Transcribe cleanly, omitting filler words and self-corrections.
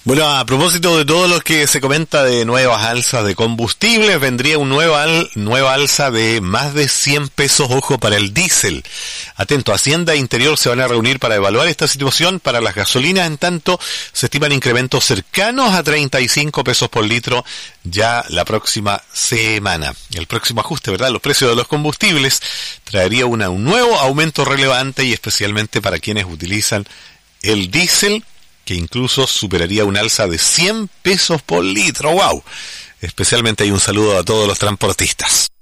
Bueno, a propósito de todo lo que se comenta de nuevas alzas de combustibles, vendría una nueva alza de más de 100 pesos, ojo, para el diésel. Atento, Hacienda e Interior se van a reunir para evaluar esta situación para las gasolinas. En tanto, se estiman incrementos cercanos a 35 pesos por litro ya la próxima semana. El próximo ajuste, ¿verdad?, los precios de los combustibles traería un nuevo aumento relevante, y especialmente para quienes utilizan el diésel, que incluso superaría un alza de 100 pesos por litro. ¡Wow! Especialmente hay un saludo a todos los transportistas.